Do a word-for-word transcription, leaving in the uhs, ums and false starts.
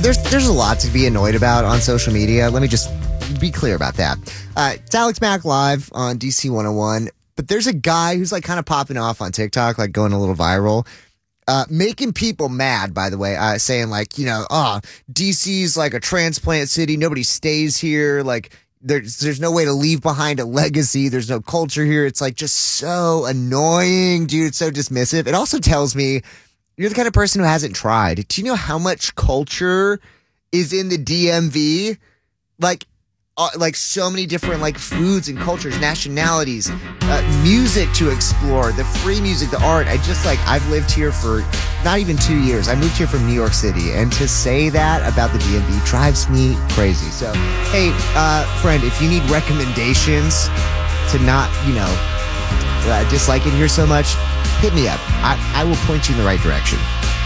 there's there's a lot to be annoyed about on social media. Let me just be clear about that. Uh, it's Alex Mack live on D C one oh one, but there's a guy who's like kind of popping off on TikTok, like going a little viral. Uh, making people mad, by the way, uh, saying like, you know, oh, D C's like a transplant city. Nobody stays here. Like there's, there's no way to leave behind a legacy. There's no culture here. It's like just so annoying, dude. It's so dismissive. It also tells me you're the kind of person who hasn't tried. Do you know how much culture is in the D M V? Like, Uh, like so many different like foods and cultures, nationalities, uh, music to explore, the free music, the art. I just like, I've lived here for not even two years. I moved here from New York City, and to say that about the D M V drives me crazy. So, hey, uh, friend, if you need recommendations to not, you know, uh, dislike it here so much, hit me up. I, I will point you in the right direction.